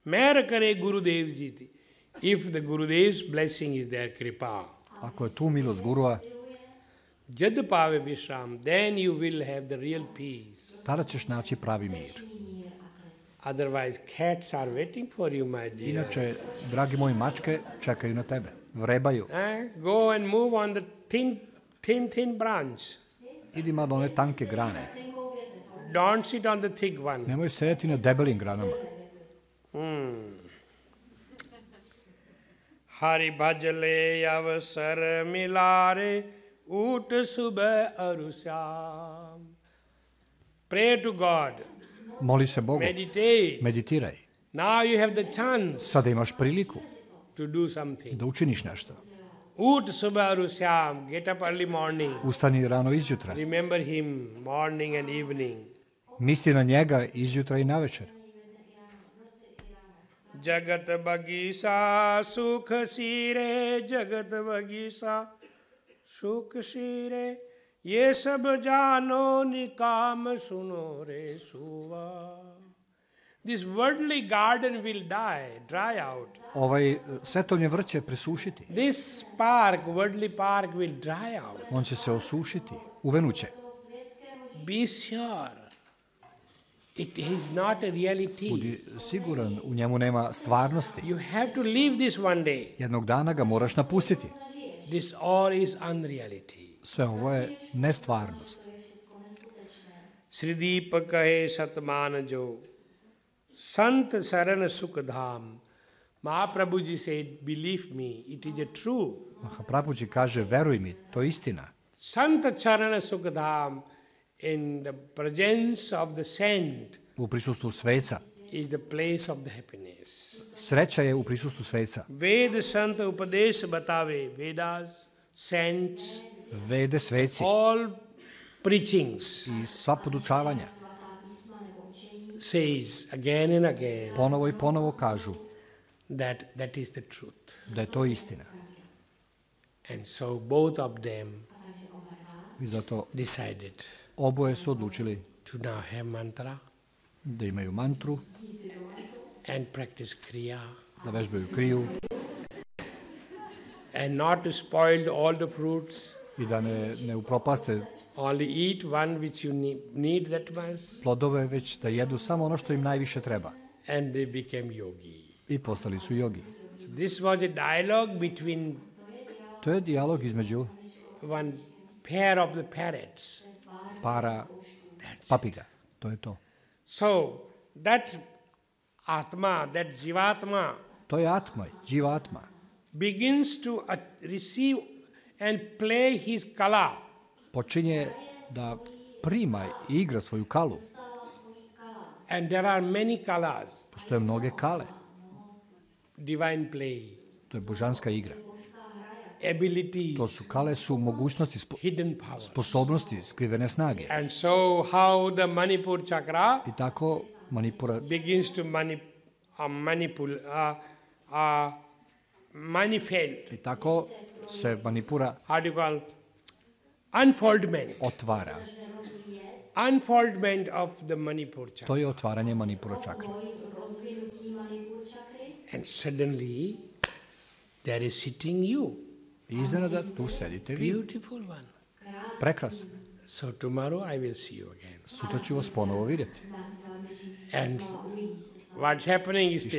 मेहर करे गुरुदेव जी दी. If the Gurudev's blessing is there, kripa, Ako je tu milost gurua, jad pave vishram, then you will have the real peace. tada ćeš naći pravi mir. Otherwise, cats are waiting for you, my dear. Inače, dragi moji, mačke čekaju na tebe, vrebaju. Go and move on the thin branch. Idi malo one tanke grane. Don't sit on the thick one. Nemoj sedeti na debelim granama. Hari bhajale avasar milare ut subah arusyam. Pray to God. Moli se Bogu. Meditate. Meditiraj. Now you have the chance Sada imaš priliku to do something. da učiniš nešto. Ut subah arusyam. Get up early morning. Ustani rano izjutra. Remember him morning and evening. Misli na njega izjutra i navečer. Jagat bagisa sukh sire, jagat bagisa sukh sire, ye sab jano nikam suno re suva. This worldly garden will die, dry out. Svetovnje vrće presušiti. This park, worldly park, will dry out. On će se osušiti, uvenuće. Be sure. It is not a reality. Budi siguran, u njemu nema stvarnosti. You have to leave this one day. Jednog dana ga moraš napustiti. This all is unreality. Sve ovo je nestvarnost. Srideep kahe satman jo, sant saran sukh dham. Mahaprabhuji said, believe me, it is a true. Mahaprabhuji kaže, veruj mi, to je istina. Sant saran sukh dham, in the presence of the saint, U prisustvu sveca. is the place of the happiness. Sreća je u prisustvu sveca. Ved sant upadesh batave, Vedas, saints, Vede, sveci all preachings i sva podučavanja says again and again ponovo i ponovo kažu that is the truth. da je to istina. And so both of them I zato decided oboje su odlučili to now have mantra da imaju mantru, and practice kriya da vežbaju kriju and not to spoil all the fruits. i da ne upropaste Only eat one which you need that much. plodove, već da jedu samo ono što im najviše treba. And they became yogi. I postali su jogi. So this was a dialogue between To je dijalog između one pair of the parrots. para papiga. To je to. So that Atma, that Jivatma, To je atma, dživatma. begins to receive and play his kala. Počinje da prima i igra svoju kalu. And there are many kalas, Postoje mnoge kale. divine play, To je božanska igra. ability, To su kale, su mogućnosti, hidden power. sposobnosti, skrivene snage. And so how the Manipur chakra I tako Manipura begins to manifest. I tako se Manipura How do you call unfoldment? otvara. Unfoldment of the Manipur chakra. To je otvaranje Manipura čakre. And suddenly there is sitting you, I iznenada tu sedite vi. beautiful one. Prekrasno. So tomorrow I will see you again. Sutra ću vas ponovo vidjeti. And what's happening is